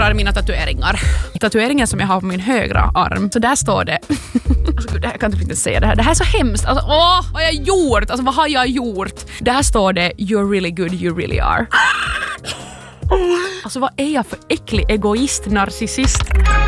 illustrerar mina tatueringar. Tatueringen som jag har på min högra arm, så där står det alltså, gud, jag kan inte säga det här. Det här är så hemskt. Alltså, vad har jag gjort? Alltså, vad har jag gjort? Där står det you're really good, you really are. Alltså vad är jag för äcklig egoist, narcissist?